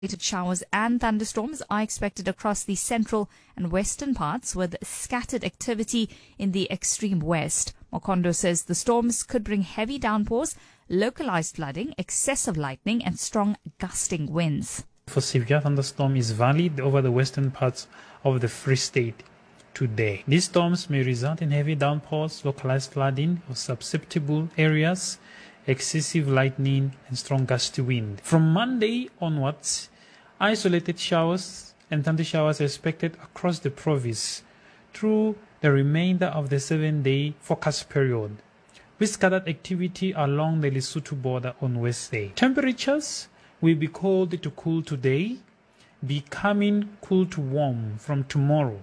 Showers and thunderstorms are expected across the central and western parts, with scattered activity in the extreme west. Mokondo says the storms could bring heavy downpours, localized flooding, excessive lightning, and strong gusting winds. For severe thunderstorm is valid over the western parts of the Free State today. These storms may result in heavy downpours, localized flooding of susceptible areas, excessive lightning, and strong gusty wind. From Monday onwards, isolated showers and thunder showers are expected across the province through the remainder of the 7-day forecast period, with scattered activity along the Lesotho border on Wednesday. Temperatures will be cold to cool today, becoming cool to warm from tomorrow,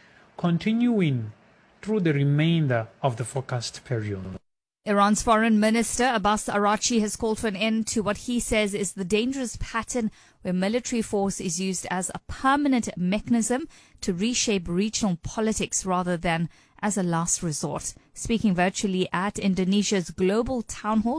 continuing through the remainder of the forecast period. Iran's Foreign Minister Abbas Araghchi has called for an end to what he says is the dangerous pattern where military force is used as a permanent mechanism to reshape regional politics rather than as a last resort. Speaking virtually at Indonesia's Global Town Hall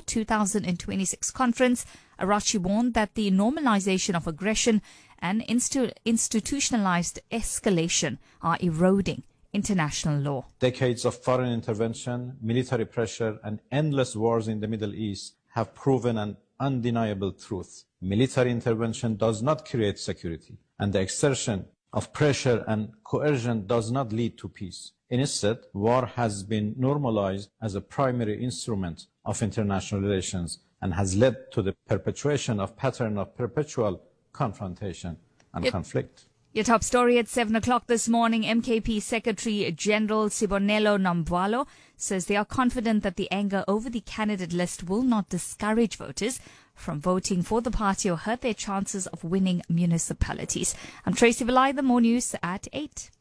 2026 conference, Araghchi warned that the normalization of aggression and institutionalized escalation are eroding international law. Decades of foreign intervention, military pressure, and endless wars in the Middle East have proven an undeniable truth. Military intervention does not create security, and the exertion of pressure and coercion does not lead to peace. Instead, war has been normalized as a primary instrument of international relations and has led to the perpetuation of pattern of perpetual confrontation and conflict. Your top story at 7 o'clock this morning. MKP Secretary General Sibonelo Namvalo says they are confident that the anger over the candidate list will not discourage voters from voting for the party or hurt their chances of winning municipalities. I'm Tracy Vilay, the More News at 8.